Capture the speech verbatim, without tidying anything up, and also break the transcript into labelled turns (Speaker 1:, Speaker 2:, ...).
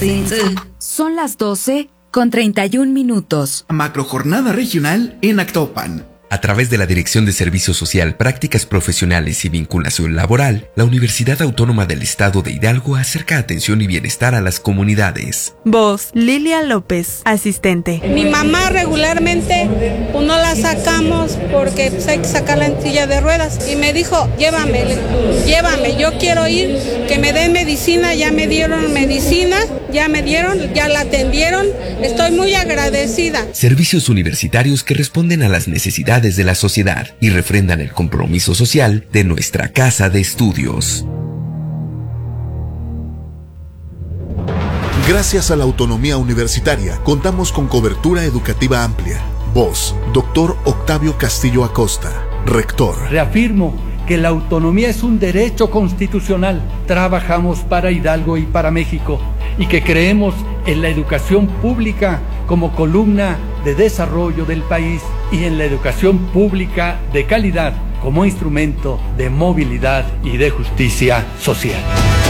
Speaker 1: Son las doce con treinta y un minutos.
Speaker 2: Macrojornada regional en Actopan.
Speaker 3: A través de la Dirección de Servicio Social, Prácticas Profesionales y Vinculación Laboral, la Universidad Autónoma del Estado de Hidalgo acerca atención y bienestar a las comunidades.
Speaker 4: Voz, Lilia López, asistente.
Speaker 5: Mi mamá regularmente pues, no la sacamos porque pues, hay que sacarla en silla de ruedas. Y me dijo, llévame, llévame, yo quiero ir, que me den medicina, ya me dieron medicina, ya me dieron, ya la atendieron, estoy muy agradecida.
Speaker 3: Servicios universitarios que responden a las necesidades de la sociedad y refrendan el compromiso social de nuestra casa de estudios.
Speaker 6: Gracias a la autonomía universitaria, contamos con cobertura educativa amplia. Voz, doctor Octavio Castillo Acosta, rector.
Speaker 7: Reafirmo que la autonomía es un derecho constitucional. Trabajamos para Hidalgo y para México y que creemos en la educación pública como columna de desarrollo del país y en la educación pública de calidad como instrumento de movilidad y de justicia social.